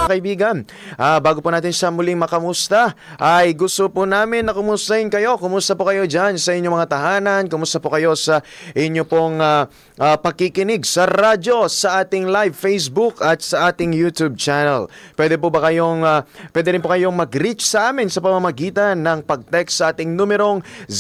Kaibigan, bago po natin siya muling makamusta, ay gusto po namin na kumustahin kayo. Kumusta po kayo dyan sa inyong mga tahanan? Kumusta po kayo sa inyo pong pakikinig sa radyo, sa ating live Facebook at sa ating YouTube channel? Pwede rin po kayong mag-reach sa amin sa pamamagitan ng pag-text sa ating numerong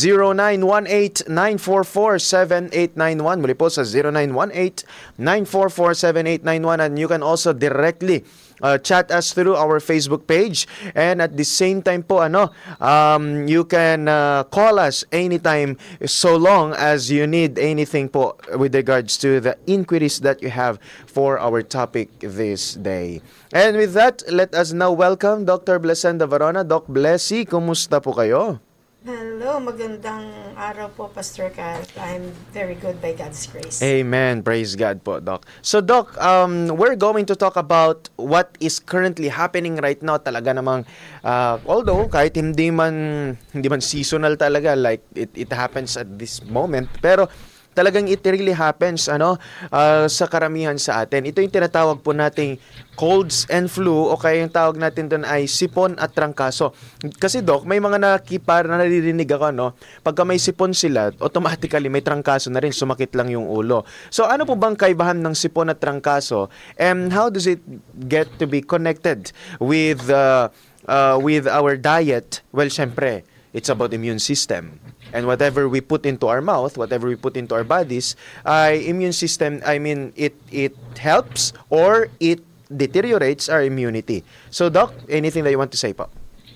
0918-944-7891. Muli po sa 0918-944-7891, and you can also directly chat us through our Facebook page, and at the same time po you can call us anytime so long as you need anything po with regards to the inquiries that you have for our topic this day. And with that, let us now welcome Dr. Blessenda Varona. Doc Blessy, kumusta po kayo? Hello, magandang araw po, Pastor Carl. I'm very good by God's grace. Amen. Praise God po, Doc. So, Doc, we're going to talk about what is currently happening right now. Talaga namang, although kahit hindi man seasonal talaga, like it happens at this moment, pero talagang it really happens sa karamihan sa atin. Ito yung tinatawag po nating colds and flu, o kaya yung tawag natin doon ay sipon at trangkaso. Kasi Doc, may mga naririnig ako, pagka may sipon sila, automatically may trangkaso na rin, sumakit lang yung ulo. So ano po bang kaibahan ng sipon at trangkaso, and how does it get to be connected with our diet? Well, syempre, it's about immune system. And whatever we put into our mouth, whatever we put into our bodies, immune system, it helps or it deteriorates our immunity. So, Doc, anything that you want to say po?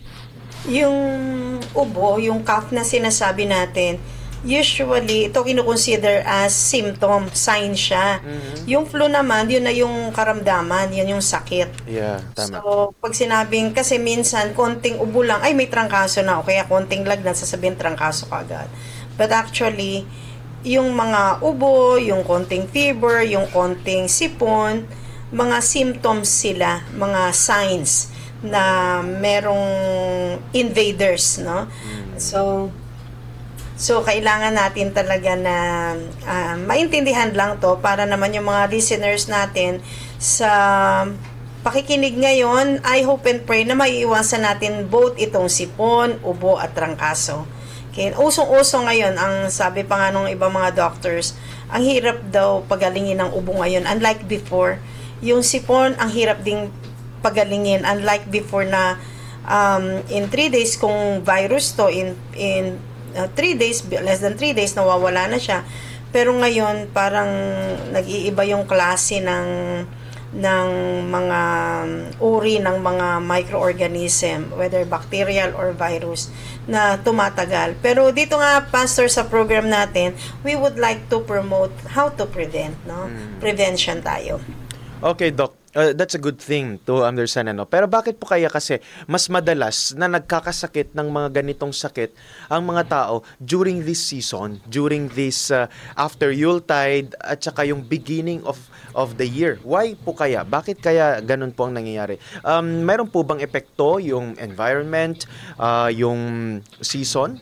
Yung ubo, yung cough na sinasabi natin, usually, ito kinukonsider as symptom, sign siya. Mm-hmm. Yung flu naman, yun na yung karamdaman, yun yung sakit. Yeah, tama. So, pag sinabing, kasi minsan, konting ubo lang, ay may trangkaso na, o kaya konting lagnat, sasabihin trangkaso ka agad. But actually, yung mga ubo, yung konting fever, yung konting sipon, mga symptoms sila, mga signs na merong invaders, no? Mm-hmm. So, kailangan natin talaga na maintindihan lang to para naman yung mga listeners natin sa pakikinig ngayon, I hope and pray na maiiwasan natin both itong sipon, ubo at trangkaso. Okay? Usong-uso ngayon, ang sabi pa nga nung ibang mga doctors, ang hirap daw pagalingin ng ubo ngayon. Unlike before, yung sipon, ang hirap ding pagalingin. Unlike before na in 3 days, kung virus to, in 3 days, less than 3 days, nawawala na siya. Pero ngayon, parang nag-iiba yung klase ng mga uri ng mga microorganism, whether bacterial or virus, na tumatagal. Pero dito nga, Pastor, sa program natin, we would like to promote how to prevent, no? Prevention tayo. Okay, Doc. That's a good thing to understand, Pero bakit po kaya kasi mas madalas na nagkakasakit ng mga ganitong sakit ang mga tao during this season, during this after Yuletide at saka yung beginning of the year? Why po kaya? Bakit kaya ganun po ang nangyayari? Meron po bang epekto yung environment, yung season?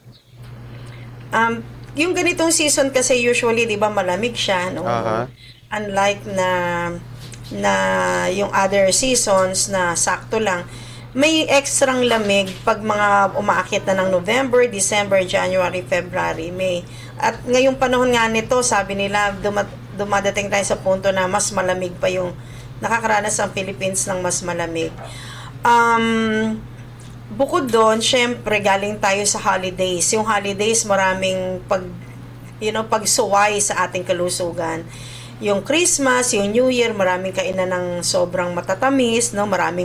Yung ganitong season kasi usually, di ba, malamig siya, no? Unlike na yung other seasons na sakto lang, may extrang lamig pag mga umaakit na ng November, December, January, February, May. At ngayong panahon nga nito, sabi nila, dumadating tayo sa punto na mas malamig pa yung nakakaranas ang Philippines ng mas malamig. Bukod doon, syempre, galing tayo sa holidays. Yung holidays, maraming pagsuway sa ating kalusugan. Yung Christmas, yung New Year, maraming kainan ng sobrang matatamis, no? Maraming